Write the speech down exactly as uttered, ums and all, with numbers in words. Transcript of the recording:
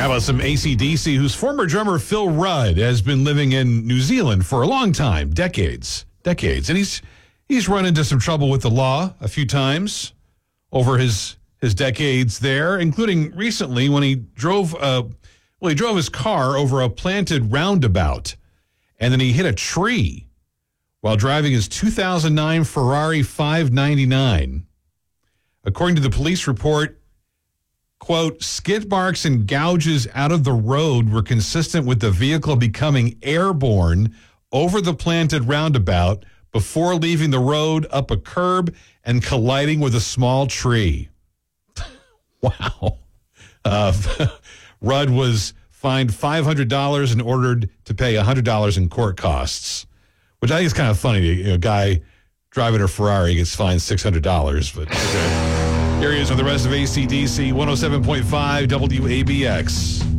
How about some A C D C, whose former drummer Phil Rudd has been living in New Zealand for a long time, decades, decades. And he's he's run into some trouble with the law a few times over his his decades there, including recently when he drove uh, well, he drove his car over a planted roundabout, and then he hit a tree while driving his two thousand nine Ferrari five ninety-nine. According to the police report, quote, skid marks and gouges out of the road were consistent with the vehicle becoming airborne over the planted roundabout before leaving the road up a curb and colliding with a small tree. Wow. Uh, Rudd was fined five hundred dollars and ordered to pay one hundred dollars in court costs, which I think is kind of funny. You know, a guy driving a Ferrari gets fined six hundred dollars, but okay. Here he is with the rest of A C D C, one oh seven point five W A B X.